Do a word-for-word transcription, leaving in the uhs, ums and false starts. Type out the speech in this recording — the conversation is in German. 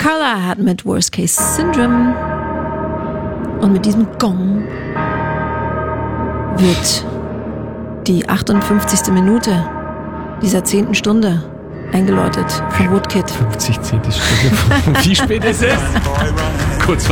Carla hat mit Worst Case Syndrome und mit diesem Gong wird die achtundfünfzigste Minute dieser zehnten Stunde eingeläutet von Woodkid. fünfzig zehnte Stunde. Wie spät ist es? Kurz